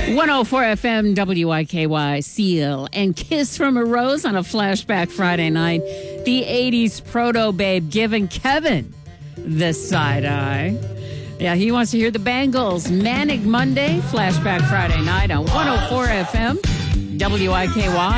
104 FM WIKY, Seal, and Kiss from a Rose on a Flashback Friday night. The 80s proto babe giving Kevin the side eye. Yeah, he wants to hear the Bangles. Manic Monday, Flashback Friday night on 104 FM WIKY.